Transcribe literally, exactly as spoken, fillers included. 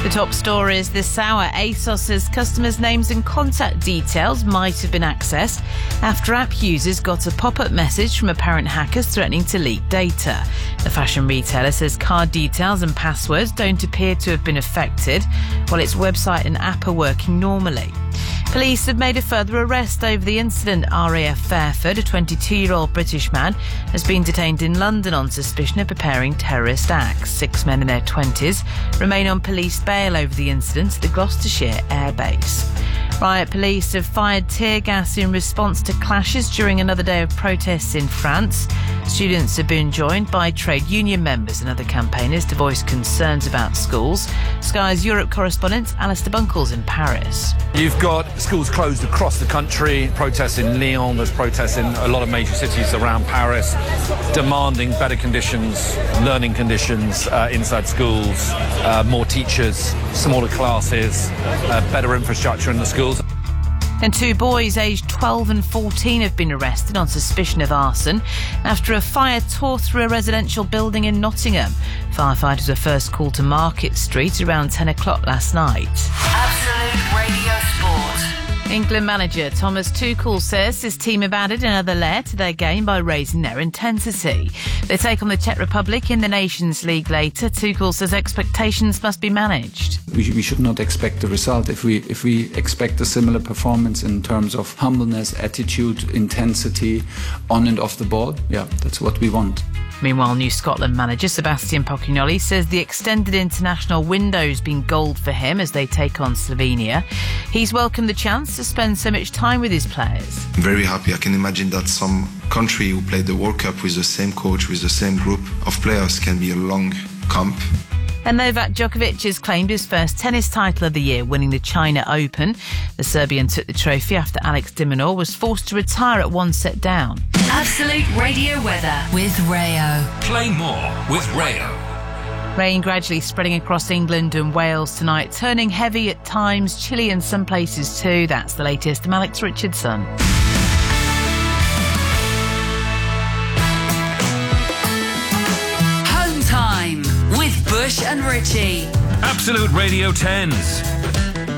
The top stories this hour. ASOS says customers' names and contact details might have been accessed after app users got a pop-up message from apparent hackers threatening to leak data. The fashion retailer says card details and passwords don't appear to have been affected, while its website and app are working normally. Police have made a further arrest over the incident. R A F Fairford, a twenty-two-year-old British man, has been detained in London on suspicion of preparing terrorist acts. Six men in their twenties remain on police bail over the incident at the Gloucestershire Air Base. Riot police have fired tear gas in response to clashes during another day of protests in France. Students have been joined by trade union members and other campaigners to voice concerns about schools. Sky's Europe correspondent Alistair Bunkles in Paris. You've got schools closed across the country, protests in Lyon, there's protests in a lot of major cities around Paris, demanding better conditions, learning conditions uh, inside schools, uh, more teachers, smaller classes, uh, better infrastructure in the schools. And two boys aged twelve and fourteen have been arrested on suspicion of arson after a fire tore through a residential building in Nottingham. Firefighters were first called to Market Street around ten o'clock last night. Absolute Radio Sport. England manager Thomas Tuchel says his team have added another layer to their game by raising their intensity. They take on the Czech Republic in the Nations League later. Tuchel says expectations must be managed. We, we should not expect the result. If we if we expect a similar performance in terms of humbleness, attitude, intensity, on and off the ball, yeah, that's what we want. Meanwhile, New Scotland manager Sebastian Pocognoli says the extended international window's been gold for him as they take on Slovenia. He's welcomed the chance to spend so much time with his players. I'm very happy. I can imagine that some country who played the World Cup with the same coach, with the same group of players, can be a long camp. And Novak Djokovic has claimed his first tennis title of the year, winning the China Open. The Serbian took the trophy after Alex de Minaur was forced to retire at one set down. Absolute Radio weather with Rayo. Play more with Rayo. Rain gradually spreading across England and Wales tonight, turning heavy at times, chilly in some places too. That's the latest. I'm Alex Richardson. Home time with Bush and Richie. Absolute Radio tens.